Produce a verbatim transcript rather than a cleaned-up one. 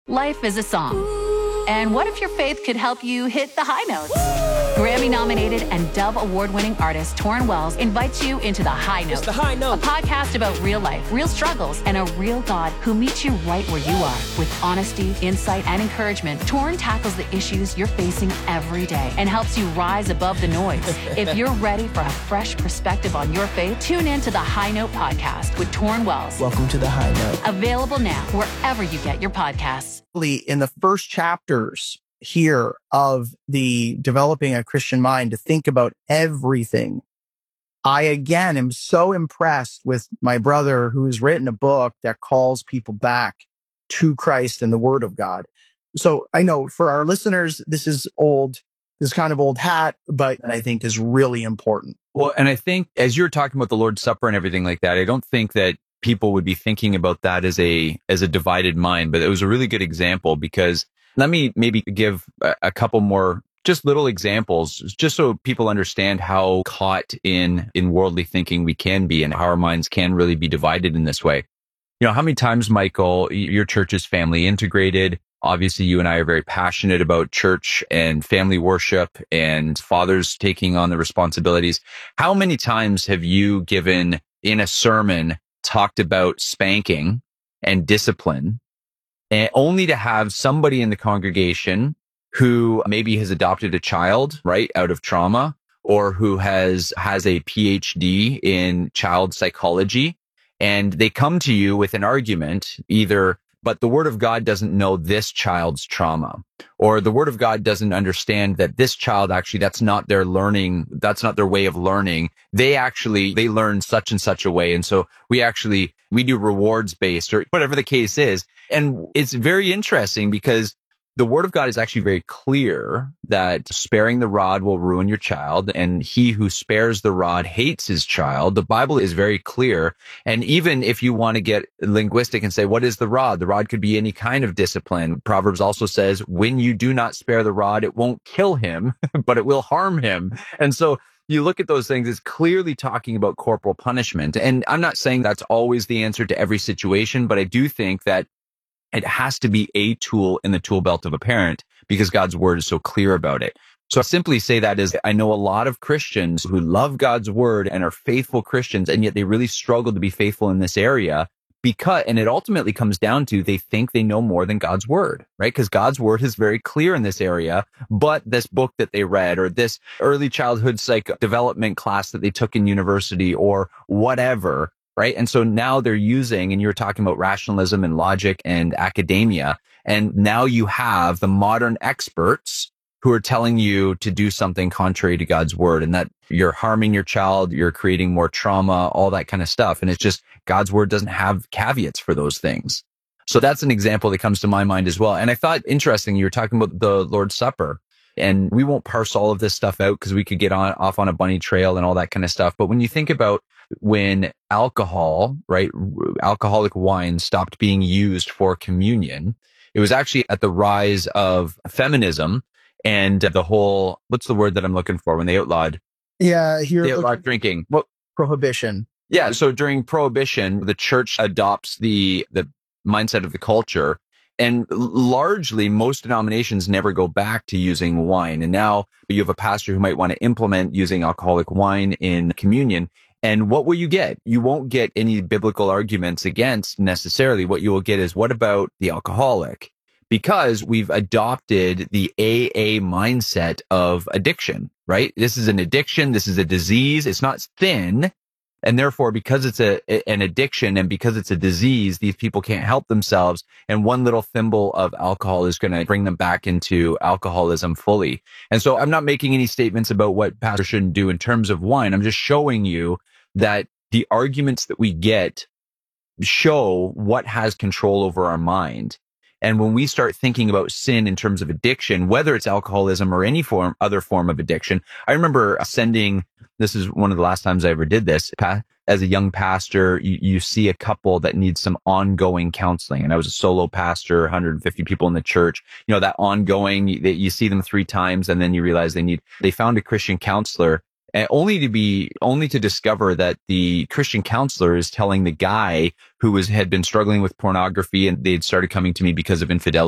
Life is a song. And what if your faith could help you hit the high notes? Grammy-nominated and Dove Award-winning artist Torrin Wells invites you into The High Note. It's The High Note. A podcast about real life, real struggles, and a real God who meets you right where you are. With honesty, insight, and encouragement, Torrin tackles the issues you're facing every day and helps you rise above the noise. If you're ready for a fresh perspective on your faith, tune in to The High Note podcast with Torrin Wells. Welcome to The High Note. Available now wherever you get your podcasts. In the first chapters here of the Developing a Christian Mind, to think about everything, I again am so impressed with my brother who has written a book that calls people back to Christ and the Word of God. So I know for our listeners, this is old, this kind of old hat, but I think is really important. Well, and I think as you're talking about the Lord's Supper and everything like that, I don't think that people would be thinking about that as a as a divided mind, but it was a really good example, because let me maybe give a, a couple more just little examples, just so people understand how caught in in worldly thinking we can be and how our minds can really be divided in this way. You know, how many times, Michael, your church is family integrated. Obviously, you and I are very passionate about church and family worship and fathers taking on the responsibilities. How many times have you given in a sermon talked about spanking and discipline, and only to have somebody in the congregation who maybe has adopted a child, right, out of trauma, or who has, has a P H D in child psychology, and they come to you with an argument, either, but the Word of God doesn't know this child's trauma, or the Word of God doesn't understand that this child actually, that's not their learning, that's not their way of learning. They actually, they learn such and such a way. And so we actually, we do rewards based, or whatever the case is. And it's very interesting because the Word of God is actually very clear that sparing the rod will ruin your child, and he who spares the rod hates his child. The Bible is very clear. And even if you want to get linguistic and say, what is the rod? The rod could be any kind of discipline. Proverbs also says, when you do not spare the rod, it won't kill him, but it will harm him. And so you look at those things, it's clearly talking about corporal punishment. And I'm not saying that's always the answer to every situation, but I do think that it has to be a tool in the tool belt of a parent, because God's Word is so clear about it. So I simply say that is, I know a lot of Christians who love God's Word and are faithful Christians, and yet they really struggle to be faithful in this area because, and it ultimately comes down to, they think they know more than God's Word, right? Because God's Word is very clear in this area, but this book that they read, or this early childhood psych development class that they took in university, or whatever, right? And so now they're using, and you're talking about rationalism and logic and academia, and now you have the modern experts who are telling you to do something contrary to God's Word, and that you're harming your child, you're creating more trauma, all that kind of stuff. And it's just, God's Word doesn't have caveats for those things. So that's an example that comes to my mind as well. And I thought interesting, you were talking about the Lord's Supper, and we won't parse all of this stuff out because we could get on off on a bunny trail and all that kind of stuff. But when you think about when alcohol, right, alcoholic wine stopped being used for communion, it was actually at the rise of feminism and the whole, what's the word that I'm looking for, when they outlawed? Yeah, here They outlawed drinking. Well, prohibition. Yeah, so during Prohibition, the church adopts the the mindset of the culture, and largely most denominations never go back to using wine. And now you have a pastor who might want to implement using alcoholic wine in communion. And what will you get? You won't get any biblical arguments against necessarily. What you will get is, what about the alcoholic? Because we've adopted the A A mindset of addiction, right? This is an addiction. This is a disease. It's not sin. And therefore, because it's a, an addiction and because it's a disease, these people can't help themselves. And one little thimble of alcohol is going to bring them back into alcoholism fully. And so I'm not making any statements about what pastors shouldn't do in terms of wine. I'm just showing you that the arguments that we get show what has control over our mind. And when we start thinking about sin in terms of addiction, whether it's alcoholism or any form, other form of addiction, I remember sending, this is one of the last times I ever did this, as a young pastor, you, you see a couple that needs some ongoing counseling. And I was a solo pastor, one hundred fifty people in the church, you know, that ongoing, that you see them three times and then you realize they need, they found a Christian counselor. And only to be, only to discover that the Christian counselor is telling the guy who was, had been struggling with pornography, and they'd started coming to me because of infidelity